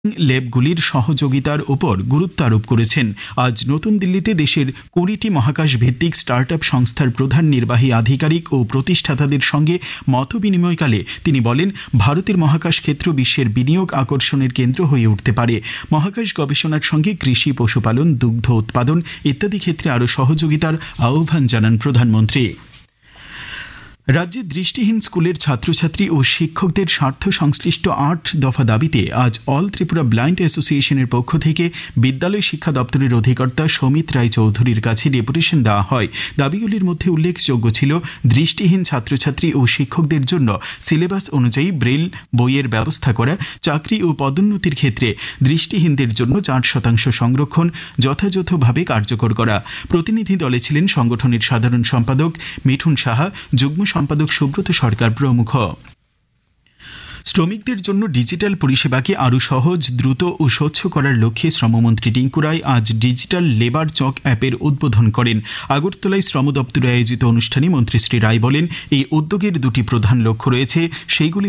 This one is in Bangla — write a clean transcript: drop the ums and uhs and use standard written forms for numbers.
ল্যাবগুলির সহযোগিতার উপর গুরুত্ব আরোপ করেছেন। আজ নতুন দিল্লিতে দেশের 20টি মহাকাশ ভিত্তিক স্টার্টআপ সংস্থার প্রধান নির্বাহী আধিকারিক ও প্রতিষ্ঠাতাদের সঙ্গে মতবিনিময়কালে তিনি বলেন, ভারতের মহাকাশ ক্ষেত্র বিশ্বের বিনিয়োগ আকর্ষণের কেন্দ্র হয়ে উঠতে পারে। মহাকাশ গবেষণার সঙ্গে কৃষি, পশুপালন, দুগ্ধ উৎপাদন ইত্যাদি ক্ষেত্রে আরও সহযোগিতার আহ্বান জানান প্রধানমন্ত্রী। রাজ্যে দৃষ্টিহীন স্কুলের ছাত্রছাত্রী ও শিক্ষকদের স্বার্থ সংশ্লিষ্ট 8 দফা দাবিতে আজ অল ত্রিপুরা ব্লাইন্ড অ্যাসোসিয়েশনের পক্ষ থেকে বিদ্যালয় শিক্ষা দপ্তরের অধিকর্তা সমিত রায় চৌধুরীর কাছে ডেপুটেশন দেওয়া হয়। দাবিগুলির মধ্যে উল্লেখযোগ্য ছিল দৃষ্টিহীন ছাত্রছাত্রী ও শিক্ষকদের জন্য সিলেবাস অনুযায়ী ব্রেল বইয়ের ব্যবস্থা করা, চাকরি ও পদোন্নতির ক্ষেত্রে দৃষ্টিহীনদের জন্য 4% সংরক্ষণ যথাযথভাবে কার্যকর করা। প্রতিনিধি দলে ছিলেন সংগঠনের সাধারণ সম্পাদক মিঠুন সাহা, যুগ্ম সম্পাদক সুব্রত সরকার প্রমুখ। শ্রমিকদের জন্য ডিজিটাল পরিষেবাকে আরও সহজ, দ্রুত ও স্বচ্ছ করার লক্ষ্যে শ্রমমন্ত্রী টিঙ্কু রায় আজ ডিজিটাল লেবার চক অ্যাপের উদ্বোধন করেন। আগরতলায় শ্রম দপ্তরে আয়োজিত অনুষ্ঠানে মন্ত্রী শ্রী রায় বলেন, এই উদ্যোগের 2টি প্রধান লক্ষ্য রয়েছে, সেইগুলি